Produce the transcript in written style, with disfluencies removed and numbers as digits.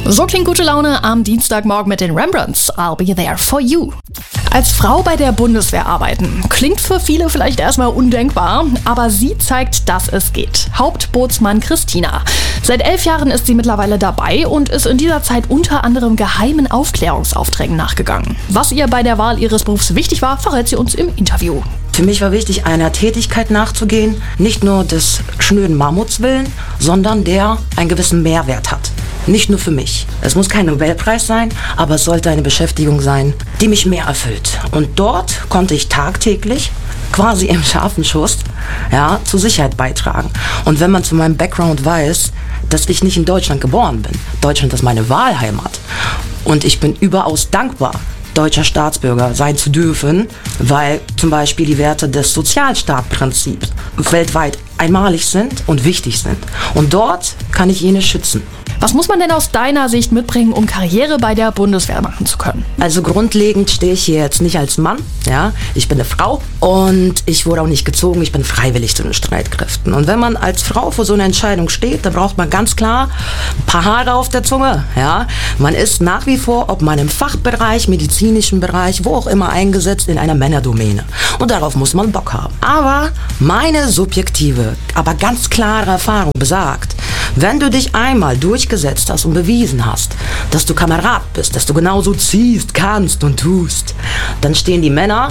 So klingt gute Laune am Dienstagmorgen mit den Rembrandts. I'll be there for you. Als Frau bei der Bundeswehr arbeiten klingt für viele vielleicht erstmal undenkbar, aber sie zeigt, dass es geht. Hauptbootsmann Christina. Seit 11 Jahren ist sie mittlerweile dabei und ist in dieser Zeit unter anderem geheimen Aufklärungsaufträgen nachgegangen. Was ihr bei der Wahl ihres Berufs wichtig war, verrät sie uns im Interview. Für mich war wichtig, einer Tätigkeit nachzugehen, nicht nur des schnöden Mammuts willen, sondern der einen gewissen Mehrwert hat. Nicht nur für mich. Es muss kein Nobelpreis sein, aber es sollte eine Beschäftigung sein, die mich mehr erfüllt. Und dort konnte ich tagtäglich, quasi im scharfen Schuss, zur Sicherheit beitragen. Und wenn man zu meinem Background weiß, dass ich nicht in Deutschland geboren bin, Deutschland ist meine Wahlheimat, und ich bin überaus dankbar, deutscher Staatsbürger sein zu dürfen, weil zum Beispiel die Werte des Sozialstaatprinzips weltweit einmalig sind und wichtig sind. Und dort kann ich jene schützen. Was muss man denn aus deiner Sicht mitbringen, um Karriere bei der Bundeswehr machen zu können? Also grundlegend stehe ich hier jetzt nicht als Mann, ich bin eine Frau und ich wurde auch nicht gezogen, ich bin freiwillig zu den Streitkräften. Und wenn man als Frau vor so einer Entscheidung steht, dann braucht man ganz klar ein paar Haare auf der Zunge, Man ist nach wie vor, ob man im Fachbereich, medizinischen Bereich, wo auch immer eingesetzt, in einer Männerdomäne. Und darauf muss man Bock haben. Aber meine subjektive, aber ganz klare Erfahrung besagt, wenn du dich einmal durchgesetzt hast und bewiesen hast, dass du Kamerad bist, dass du genauso ziehst, kannst und tust, dann stehen die Männer